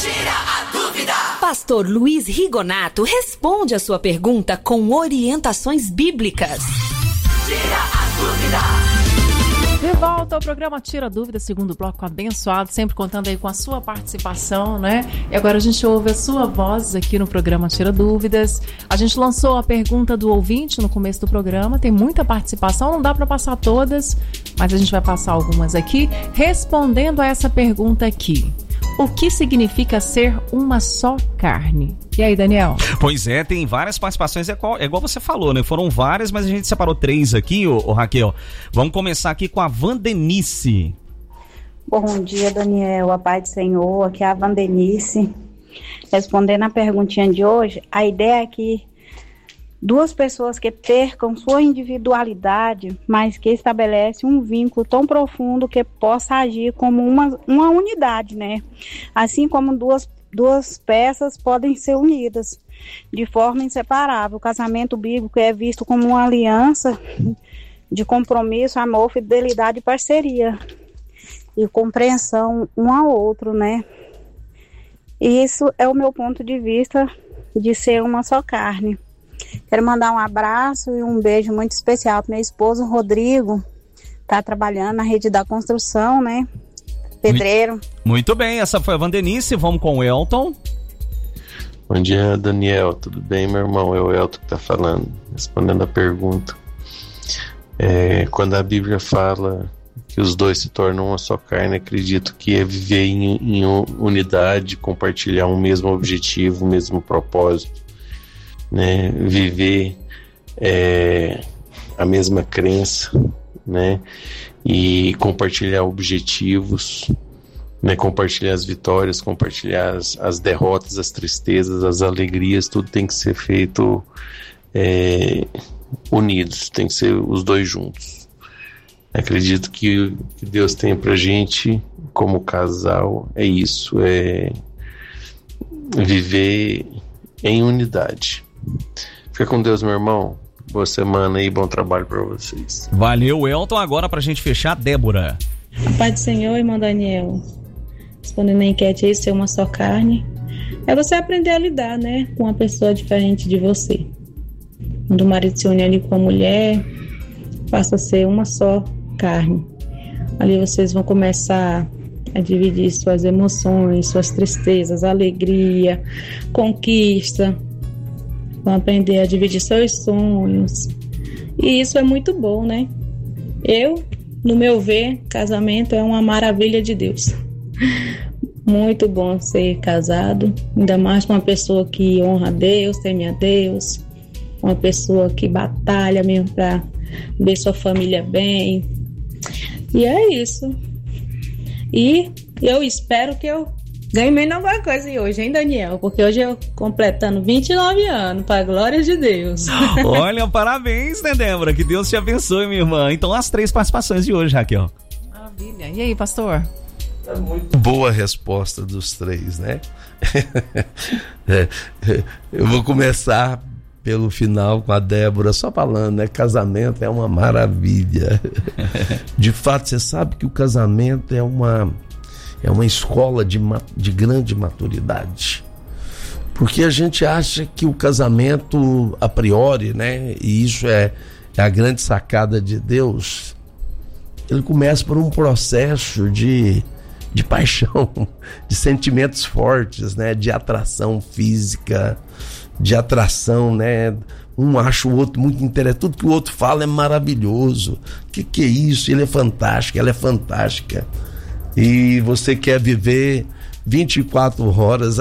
Tira a dúvida. Pastor Luiz Rigonato responde a sua pergunta com orientações bíblicas. Tira a dúvida. De volta ao programa Tira Dúvida, segundo bloco abençoado, sempre contando aí com a sua participação, né? E agora a gente ouve a sua voz aqui no programa Tira Dúvidas. A gente lançou a pergunta do ouvinte no começo do programa, tem muita participação, não dá para passar todas, mas a gente vai passar algumas aqui, respondendo a essa pergunta aqui. O que significa ser uma só carne? E aí, Daniel? Pois é, tem várias participações, é igual você falou, né? Foram várias, mas a gente separou 3 aqui, ô Raquel. Vamos começar aqui com a Vandenice. Bom dia, Daniel, a paz do Senhor, aqui é a Vandenice. Respondendo a perguntinha de hoje, a ideia é que duas pessoas que percam sua individualidade, mas que estabelecem um vínculo tão profundo que possa agir como uma unidade, né? Assim como duas peças podem ser unidas de forma inseparável. O casamento bíblico é visto como uma aliança de compromisso, amor, fidelidade e parceria. E compreensão um ao outro, né? E isso é o meu ponto de vista de ser uma só carne. Quero mandar um abraço e um beijo muito especial para meu esposo Rodrigo, está trabalhando na rede da construção, né? Pedreiro. Muito bem, essa foi a Vandenice, vamos com o Elton. Bom dia, Daniel, tudo bem, meu irmão? É o Elton que está falando, respondendo a pergunta. Quando a Bíblia fala que os dois se tornam uma só carne, acredito que é viver em unidade, compartilhar um mesmo objetivo, um mesmo propósito. Né, viver a mesma crença, né, e compartilhar objetivos, né, compartilhar as vitórias, compartilhar as derrotas, as tristezas, as alegrias, tudo tem que ser feito unidos, tem que ser os dois juntos. Acredito que o que Deus tem pra gente como casal é isso, é viver em unidade. Fica com Deus, meu irmão. Boa semana e bom trabalho para vocês. Valeu, Elton. Agora pra gente fechar, Débora. Pai do Senhor, irmão Daniel. Respondendo a enquete aí, ser uma só carne. É você aprender a lidar, né? Com uma pessoa diferente de você. Quando o marido se une ali com a mulher, passa a ser uma só carne. Ali vocês vão começar a dividir suas emoções, suas tristezas, alegria, conquista. Vão aprender a dividir seus sonhos. E isso é muito bom, né? No meu ver, casamento é uma maravilha de Deus. Muito bom ser casado, ainda mais com uma pessoa que honra a Deus, teme a Deus, uma pessoa que batalha mesmo para ver sua família bem. E é isso. E eu espero que eu ganhe menos alguma coisa hoje, hein, Daniel? Porque hoje eu completando 29 anos, para a glória de Deus. Olha, parabéns, né, Débora? Que Deus te abençoe, minha irmã. Então, as 3 participações de hoje, Raquel. Maravilha. E aí, pastor? É muito boa a resposta dos 3, né? Eu vou começar pelo final com a Débora, só falando, né? Casamento é uma maravilha. De fato, você sabe que o casamento é uma escola de grande maturidade. Porque a gente acha que o casamento, a priori, né? E isso é a grande sacada de Deus, ele começa por um processo de paixão, de sentimentos fortes, né? De atração física, de atração, né? Um acha o outro muito interessante, tudo que o outro fala é maravilhoso. Que é isso? Ele é fantástico, ela é fantástica. E você quer viver 24 horas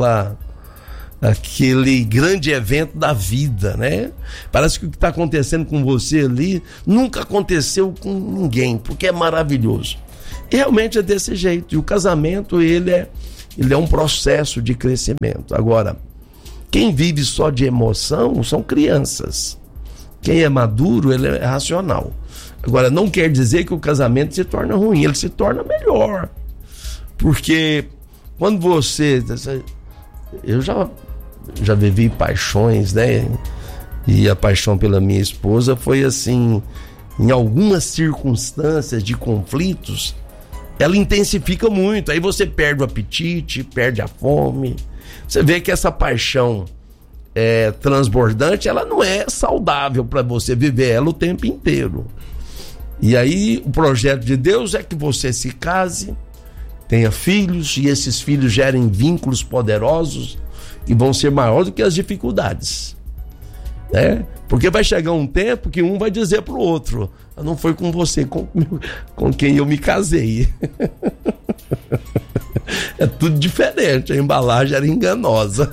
aquele grande evento da vida, né? Parece que o que está acontecendo com você ali nunca aconteceu com ninguém, porque é maravilhoso. E realmente é desse jeito. E o casamento, ele é um processo de crescimento. Agora, quem vive só de emoção são crianças. Quem é maduro, ele é racional. Agora, não quer dizer que o casamento se torna ruim, ele se torna melhor. Porque quando você... Eu já vivi paixões, né? E a paixão pela minha esposa foi assim, em algumas circunstâncias de conflitos, ela intensifica muito. Aí você perde o apetite, perde a fome. Você vê que essa paixão transbordante, ela não é saudável para você viver ela o tempo inteiro. E aí o projeto de Deus é que você se case, tenha filhos, e esses filhos gerem vínculos poderosos que vão ser maiores do que as dificuldades, né? Porque vai chegar um tempo que um vai dizer pro outro: não foi com você com quem eu me casei. É tudo diferente, a embalagem era enganosa.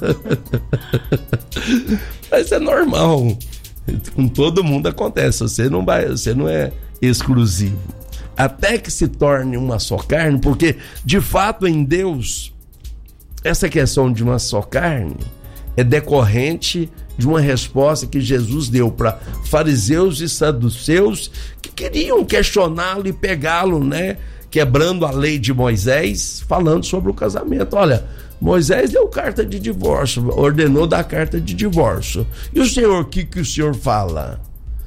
Mas é normal, com todo mundo acontece, você não é exclusivo, até que se torne uma só carne, porque de fato em Deus essa questão de uma só carne é decorrente de uma resposta que Jesus deu para fariseus e saduceus que queriam questioná-lo e pegá-lo, né, quebrando a lei de Moisés, falando sobre o casamento. Olha, Moisés deu carta de divórcio, ordenou dar carta de divórcio, e o senhor, o que o senhor fala?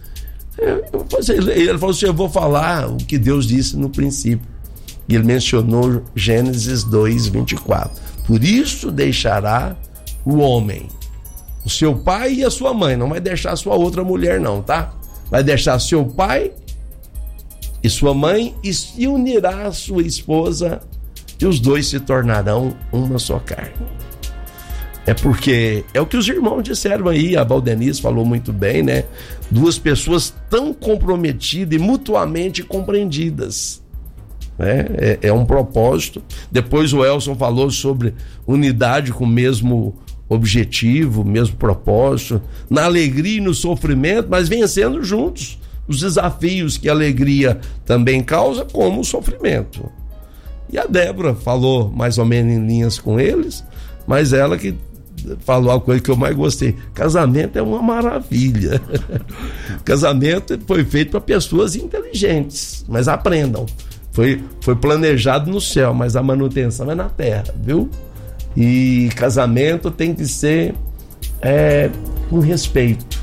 Ele falou assim: eu vou falar o que Deus disse no princípio. E ele mencionou Gênesis 2:24. Por isso deixará o homem o seu pai e a sua mãe. Não vai deixar a sua outra mulher não, tá? Vai deixar seu pai e sua mãe e se unirá a sua esposa, e os dois se tornarão uma só carne. É porque é o que os irmãos disseram aí, a Valdenice falou muito bem, né? Duas pessoas tão comprometidas e mutuamente compreendidas, né? É um propósito. Depois o Elson falou sobre unidade com o mesmo objetivo, mesmo propósito, na alegria e no sofrimento, mas vencendo juntos os desafios que a alegria também causa, como o sofrimento. E a Débora falou mais ou menos em linhas com eles, mas ela que falou a coisa que eu mais gostei: casamento é uma maravilha. Casamento foi feito para pessoas inteligentes, mas aprendam, foi planejado no céu, mas a manutenção é na terra, viu? E casamento tem que ser com respeito.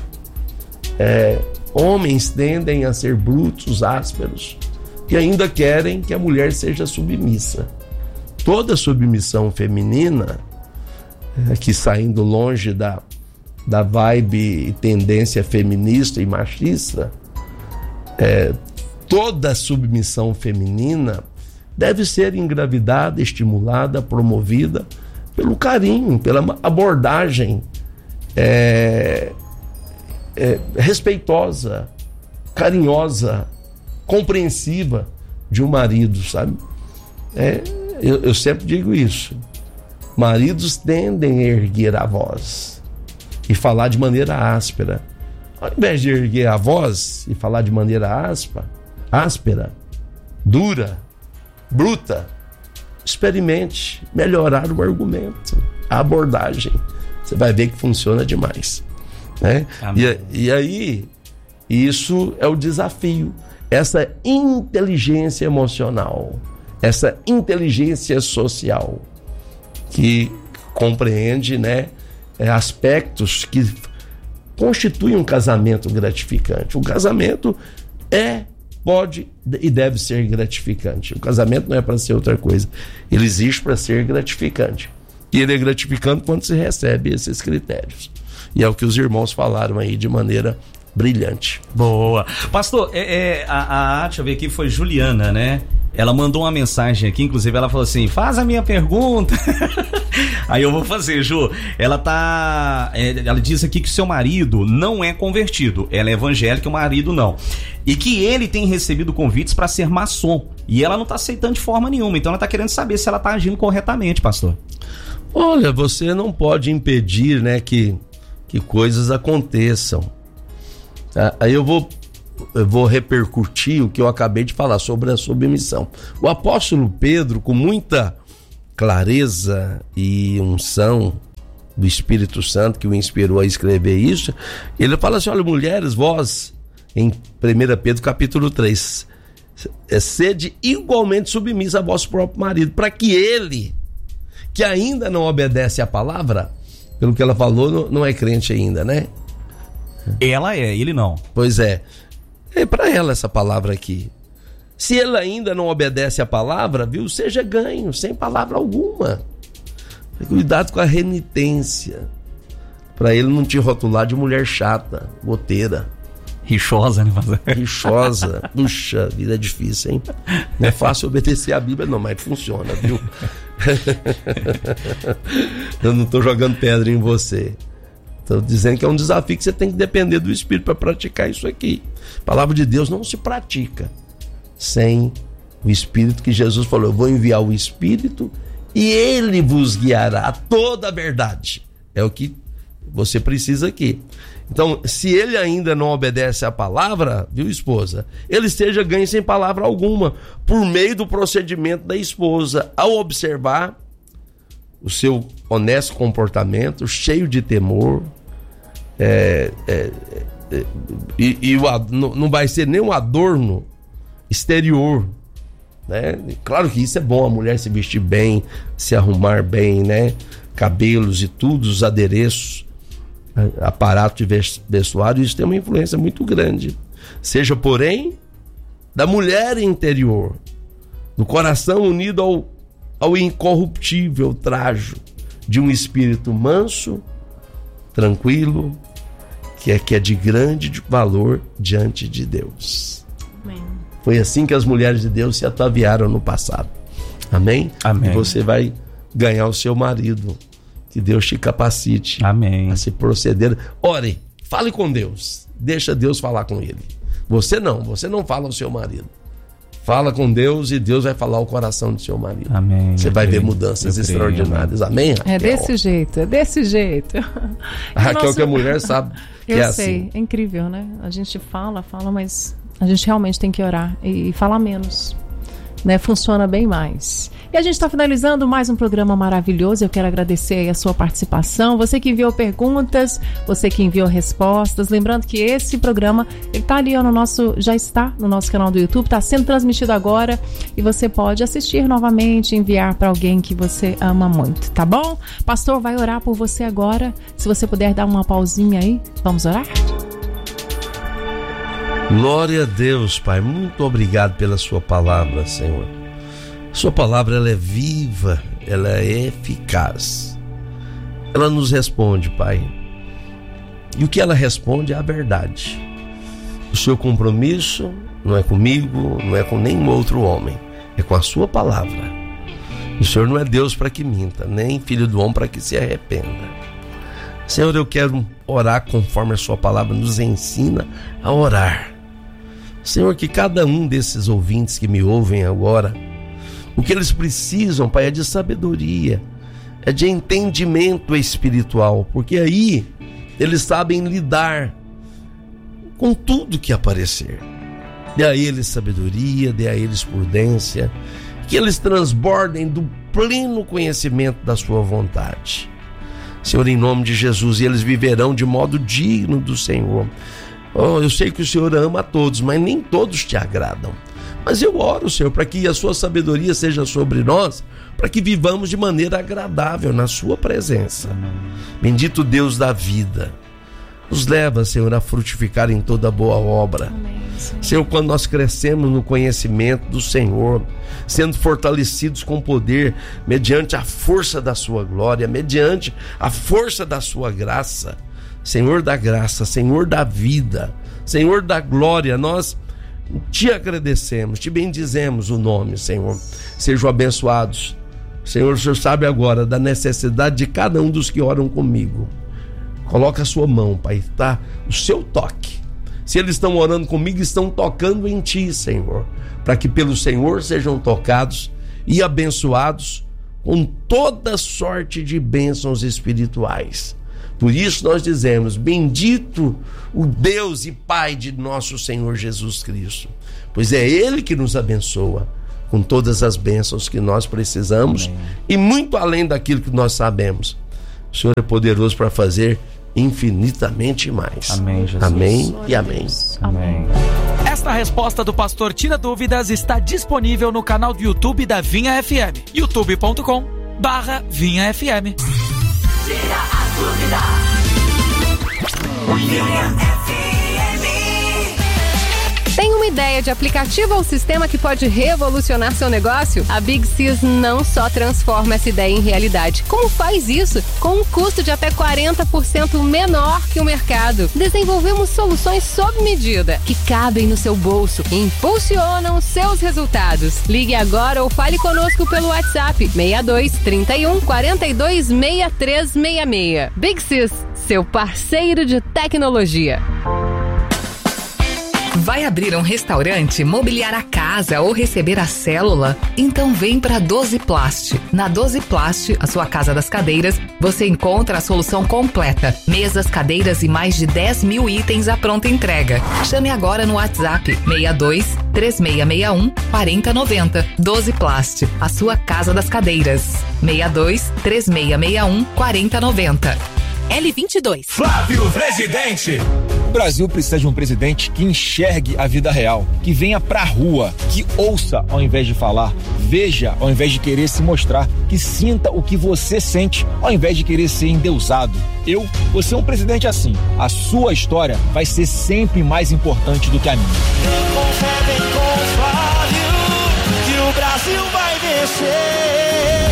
Homens tendem a ser brutos, ásperos, e ainda querem que a mulher seja submissa. Toda submissão feminina, que saindo longe da vibe e tendência feminista e machista, toda submissão feminina deve ser engravidada, estimulada, promovida pelo carinho, pela abordagem respeitosa, carinhosa, compreensiva de um marido, sabe? Eu sempre digo isso. Maridos tendem a erguer a voz e falar de maneira áspera. Ao invés de erguer a voz e falar de maneira áspera, dura, bruta, experimente melhorar o argumento, a abordagem. Você vai ver que funciona demais, né? E aí, isso é o desafio. Essa inteligência emocional, essa inteligência social, que compreende, né, aspectos que constituem um casamento gratificante. O casamento pode e deve ser gratificante. O casamento não é para ser outra coisa. Ele existe para ser gratificante. E ele é gratificante quando se recebe esses critérios. E é o que os irmãos falaram aí de maneira brilhante. Boa. Pastor, deixa eu ver aqui, foi Juliana, né? Ela mandou uma mensagem aqui, inclusive ela falou assim: faz a minha pergunta. Aí eu vou fazer, Ju. Ela diz aqui que seu marido não é convertido. Ela é evangélica, o marido não. E que ele tem recebido convites para ser maçom. E ela não está aceitando de forma nenhuma. Então ela está querendo saber se ela está agindo corretamente, pastor. Olha, você não pode impedir, né, que coisas aconteçam. Aí eu vou repercutir o que eu acabei de falar sobre a submissão. O apóstolo Pedro, com muita clareza e unção do Espírito Santo que o inspirou a escrever isso, ele fala assim: olha, mulheres, vós, em 1 Pedro capítulo 3, sede igualmente submissa a vosso próprio marido, para que ele, que ainda não obedece à palavra, pelo que ela falou, não é crente ainda, né? Ela ele não. Pois é. É para ela essa palavra aqui. Se ele ainda não obedece à palavra, viu, seja ganho, sem palavra alguma. Cuidado com a renitência, para ele não te rotular de mulher chata, goteira. Rixosa, né? Rixosa. Puxa, vida é difícil, hein? Não é fácil obedecer a Bíblia, não, mas funciona, viu? Eu não estou jogando pedra em você. Estou dizendo que é um desafio que você tem que depender do Espírito para praticar isso aqui. A palavra de Deus não se pratica sem o Espírito, que Jesus falou: eu vou enviar o Espírito e ele vos guiará a toda a verdade. É o que você precisa aqui. Então, se ele ainda não obedece à palavra, viu, esposa, ele esteja ganho sem palavra alguma, por meio do procedimento da esposa, ao observar o seu honesto comportamento, cheio de temor, não vai ser nem um adorno exterior, né? Claro que isso é bom, a mulher se vestir bem, se arrumar bem, né? Cabelos e tudo, os adereços, aparato de vestuário, isso tem uma influência muito grande. Seja, porém, da mulher interior, do coração unido ao incorruptível trajo de um espírito manso, tranquilo, que é de grande valor diante de Deus. Amém. Foi assim que as mulheres de Deus se ataviaram no passado. Amém? Amém. E você vai ganhar o seu marido. Que Deus te capacite. Amém. A se proceder. Ore, fale com Deus. Deixa Deus falar com ele. Você não fala ao seu marido. Fala com Deus e Deus vai falar o coração do seu marido. Amém. Você vai ver mudanças extraordinárias. Amém, Raquel? É desse jeito. A Raquel, que a mulher sabe que eu é sei, assim. É incrível, né? A gente fala, mas a gente realmente tem que orar e falar menos, né? Funciona bem mais. E a gente está finalizando mais um programa maravilhoso. Eu quero agradecer aí a sua participação. Você que enviou perguntas, você que enviou respostas. Lembrando que esse programa, ele tá ali já está no nosso canal do YouTube, está sendo transmitido agora e você pode assistir novamente, enviar para alguém que você ama muito, tá bom? Pastor vai orar por você agora. Se você puder dar uma pausinha aí, vamos orar? Glória a Deus, Pai. Muito obrigado pela sua palavra, Senhor. Sua palavra, ela é viva, ela é eficaz. Ela nos responde, Pai. E o que ela responde é a verdade. O seu compromisso não é comigo, não é com nenhum outro homem. É com a sua palavra. O Senhor não é Deus para que minta, nem filho do homem para que se arrependa. Senhor, eu quero orar conforme a sua palavra nos ensina a orar. Senhor, que cada um desses ouvintes que me ouvem agora, o que eles precisam, Pai, é de sabedoria, é de entendimento espiritual, porque aí eles sabem lidar com tudo que aparecer. Dê a eles sabedoria, dê a eles prudência, que eles transbordem do pleno conhecimento da sua vontade. Senhor, em nome de Jesus, e eles viverão de modo digno do Senhor. Oh, eu sei que o Senhor ama a todos, mas nem todos te agradam. Mas eu oro, Senhor, para que a sua sabedoria seja sobre nós, para que vivamos de maneira agradável na sua presença. Amém. Bendito Deus da vida, nos leva, Senhor, a frutificar em toda boa obra. Amém, Senhor, quando nós crescemos no conhecimento do Senhor, sendo fortalecidos com poder, mediante a força da sua glória, mediante a força da sua graça, Senhor da graça, Senhor da vida, Senhor da glória, nós te agradecemos, te bendizemos o nome, Senhor. Sejam abençoados. Senhor, o Senhor sabe agora da necessidade de cada um dos que oram comigo. Coloca a sua mão, Pai, tá? O seu toque. Se eles estão orando comigo, estão tocando em ti, Senhor, para que pelo Senhor sejam tocados e abençoados com toda sorte de bênçãos espirituais. Por isso nós dizemos: bendito o Deus e Pai de nosso Senhor Jesus Cristo, pois é Ele que nos abençoa com todas as bênçãos que nós precisamos. Amém. E muito além daquilo que nós sabemos. O Senhor é poderoso para fazer infinitamente mais. Amém, Jesus. Amém e amém. Amém. Esta resposta do pastor Tira Dúvidas está disponível no canal do YouTube da Vinha FM, youtube.com/Vinha FM. Tira a dúvida. Vinha FM. Tem uma ideia de aplicativo ou sistema que pode revolucionar seu negócio? A Big Sys não só transforma essa ideia em realidade, como faz isso com um custo de até 40% menor que o mercado. Desenvolvemos soluções sob medida, que cabem no seu bolso e impulsionam seus resultados. Ligue agora ou fale conosco pelo WhatsApp 62 31 42 6366. Big Sys, seu parceiro de tecnologia. Vai abrir um restaurante, mobiliar a casa ou receber a célula? Então vem para 12 Plast. Na 12 Plast, a sua casa das cadeiras, você encontra a solução completa. Mesas, cadeiras e mais de 10 mil itens à pronta entrega. Chame agora no WhatsApp 62 3661 4090. 12 Plast, a sua casa das cadeiras. 62 3661 4090. L22. Flávio Presidente. O Brasil precisa de um presidente que enxergue a vida real, que venha pra rua, que ouça ao invés de falar, veja ao invés de querer se mostrar, que sinta o que você sente ao invés de querer ser endeusado. Eu vou ser um presidente assim. A sua história vai ser sempre mais importante do que a minha. Confere com o Flávio que o Brasil vai vencer.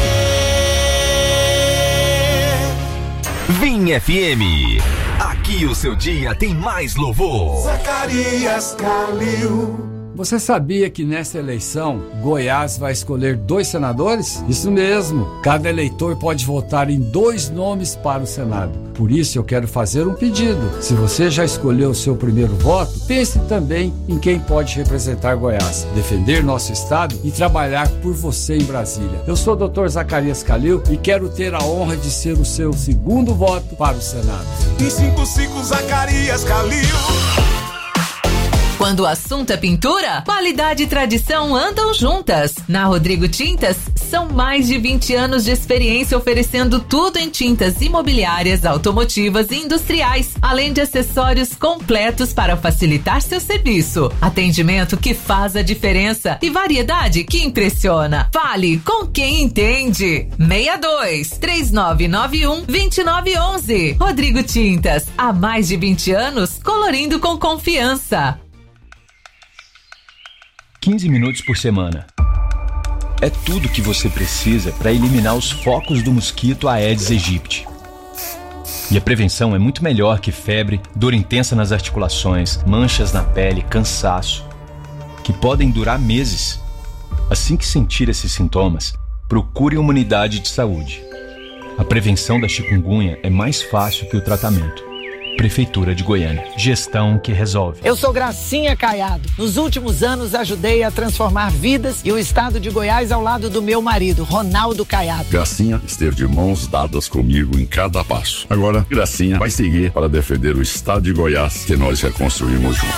Vim FM. Aqui o seu dia tem mais louvor. Zacarias Calil. Você sabia que nesta eleição, Goiás vai escolher 2 senadores? Isso mesmo, cada eleitor pode votar em 2 nomes para o Senado. Por isso eu quero fazer um pedido. Se você já escolheu o seu primeiro voto, pense também em quem pode representar Goiás, defender nosso estado e trabalhar por você em Brasília. Eu sou o Dr. Zacarias Calil e quero ter a honra de ser o seu segundo voto para o Senado. 155 Zacarias Calil. Quando o assunto é pintura, qualidade e tradição andam juntas. Na Rodrigo Tintas, são mais de 20 anos de experiência oferecendo tudo em tintas imobiliárias, automotivas e industriais, além de acessórios completos para facilitar seu serviço. Atendimento que faz a diferença e variedade que impressiona. Fale com quem entende. 62 3991 2911. Rodrigo Tintas, há mais de 20 anos, colorindo com confiança. 15 minutos por semana. É tudo que você precisa para eliminar os focos do mosquito Aedes aegypti. E a prevenção é muito melhor que febre, dor intensa nas articulações, manchas na pele, cansaço, que podem durar meses. Assim que sentir esses sintomas, procure uma unidade de saúde. A prevenção da chikungunya é mais fácil que o tratamento. Prefeitura de Goiânia. Gestão que resolve. Eu sou Gracinha Caiado. Nos últimos anos ajudei a transformar vidas e o estado de Goiás ao lado do meu marido, Ronaldo Caiado. Gracinha esteve de mãos dadas comigo em cada passo. Agora, Gracinha vai seguir para defender o estado de Goiás que nós reconstruímos juntos.